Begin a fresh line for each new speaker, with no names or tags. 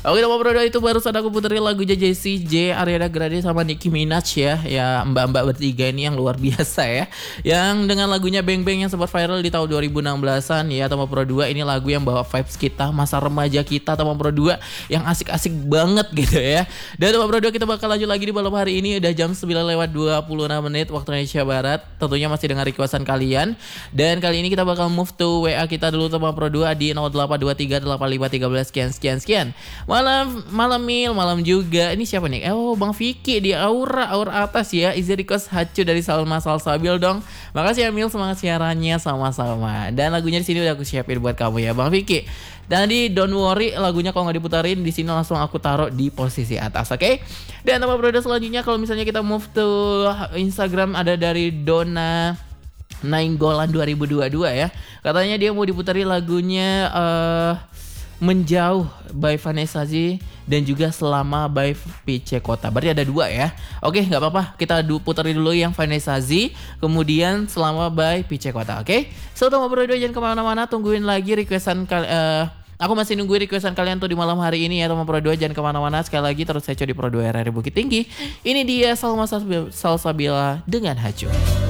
Oke, nomor berdua itu barusan aku puterin lagunya Jessie J, Ariana Grande sama Nicki Minaj ya. Ya mbak-mbak bertiga ini yang luar biasa ya. Yang dengan lagunya Bang Bang yang sempat viral di tahun 2016-an ya. Nomor berdua ini lagu yang bawa vibes kita, masa remaja kita. Nomor berdua yang asik-asik banget gitu ya. Dan nomor berdua kita bakal lanjut lagi di malam hari ini. Udah jam 9:26 waktu Indonesia Barat. Tentunya masih dengan requestan kalian. Dan kali ini kita bakal move to WA kita dulu nomor berdua di 08238513 sekian. Malam Mil, malam juga. Ini siapa nih? Oh, Bang Vicky di Aura atas ya. Easy request Hacu dari Salma Salsabil dong. Makasih ya Mil, semangat siarannya sama-sama. Dan lagunya di sini udah aku siapin buat kamu ya Bang Vicky. Dan di Don't Worry lagunya kalau nggak diputarin di sini langsung aku taruh di posisi atas, oke? Dan nomor berada selanjutnya kalau misalnya kita move to Instagram ada dari Dona Nainggolan 2022 ya. Katanya dia mau diputarin lagunya Menjauh by Vanessa Z dan juga Selama by PC Kota. Berarti ada dua ya. Oke, nggak apa-apa. Kita puterin dulu yang Vanessa Z, kemudian Selama by PC Kota. Oke. So, mau berdua jangan kemana-mana. Tungguin lagi requestan aku masih nungguin requestan kalian tuh di malam hari ini ya. Teman Pro 2 jangan kemana-mana. Sekali lagi terus Hacu di Pro 2 RRI Bukit Tinggi. Ini dia Salma Salsabila dengan Hacu.